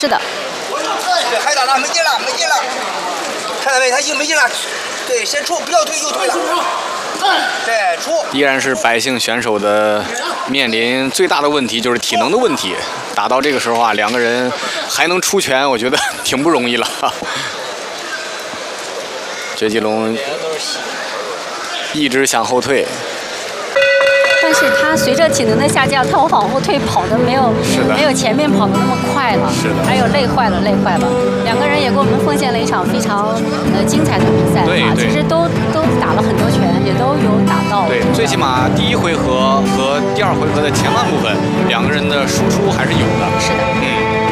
是的。 对，还打了，没劲了，没劲了。看到没？他硬没劲了。对，先出，不要退，又退了。对，出。 依然是白姓选手的面临最大的问题就是体能的问题。打到这个时候啊，两个人还能出拳，我觉得挺不容易了。绝技龙一直向后退。 但是他随着体能的下降，他往后退跑的没有前面跑的那么快了， 是的， 还有累坏了。两个人也给我们奉献了一场非常精彩的比赛啊，其实都打了很多拳，也都有打到。 对，最起码第一回合和第二回合的前半部分，两个人的输出还是有的。 是的，